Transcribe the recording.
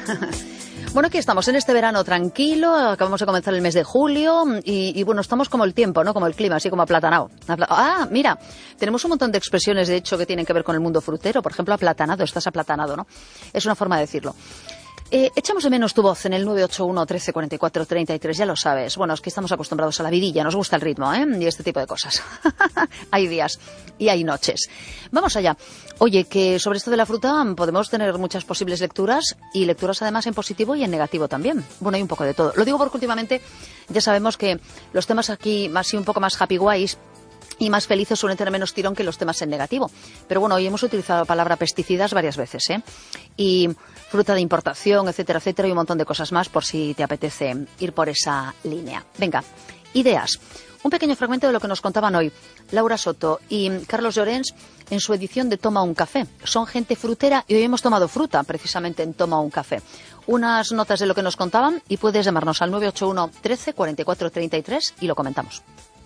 Bueno, aquí estamos en este verano tranquilo, acabamos de comenzar el mes de julio y bueno, estamos como el tiempo, ¿no? Como el clima, así como aplatanado. Ah, mira, tenemos un montón de expresiones, de hecho, que tienen que ver con el mundo frutero. Por ejemplo, aplatanado, estás aplatanado, ¿no? Es una forma de decirlo. Echamos de menos tu voz en el 981 13 44 33, ya lo sabes. Bueno, es que estamos acostumbrados a la vidilla, nos gusta el ritmo, y este tipo de cosas. Hay días y hay noches. Vamos allá. Oye, que sobre esto de la fruta podemos tener muchas posibles lecturas y lecturas además en positivo y en negativo también. Bueno, hay un poco de todo. Lo digo porque últimamente ya sabemos que los temas aquí así un poco más happy guays y más felices suelen tener menos tirón que los temas en negativo. Pero bueno, hoy hemos utilizado la palabra pesticidas varias veces, y fruta de importación, etcétera, etcétera, y un montón de cosas más por si te apetece ir por esa línea. Venga, ideas. Un pequeño fragmento de lo que nos contaban hoy Laura Soto y Carlos Llorens en su edición de Toma un café. Son gente frutera y hoy hemos tomado fruta precisamente en Toma un café. Unas notas de lo que nos contaban y puedes llamarnos al 981 13 44 33 y lo comentamos.